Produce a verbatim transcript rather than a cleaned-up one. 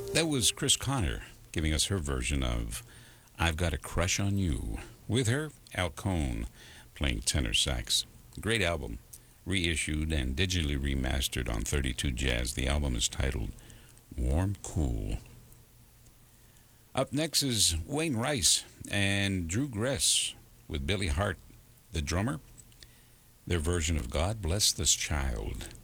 That was Chris Connor giving us her version of I've Got a Crush on You. With her, Al Cohn playing tenor sax. Great album, reissued and digitally remastered on thirty-two Jazz. The album is titled Warm Cool. Up next is Wayne Rice and Drew Gress with Billy Hart, the drummer. Their version of God Bless This Child.